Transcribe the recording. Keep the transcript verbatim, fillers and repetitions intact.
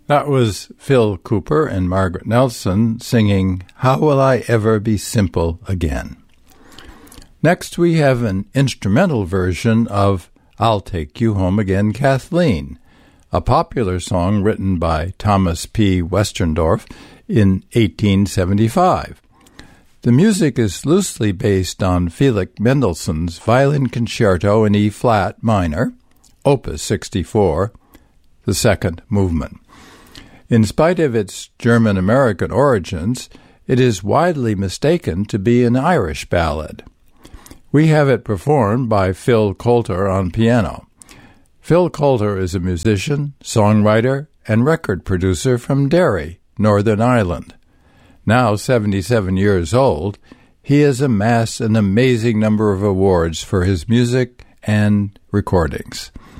That was Phil Cooper and Margaret Nelson singing How Will I Ever Be Simple Again? Next, we have an instrumental version of I'll Take You Home Again, Kathleen, a popular song written by Thomas P. Westerndorf in eighteen seventy-five. The music is loosely based on Felix Mendelssohn's Violin Concerto in E-flat minor, Opus sixty-four, the second movement. In spite of its German-American origins, it is widely mistaken to be an Irish ballad. We have it performed by Phil Coulter on piano. Phil Coulter is a musician, songwriter, and record producer from Derry, Northern Ireland. Now seventy-seven years old, he has amassed an amazing number of awards for his music and recordings.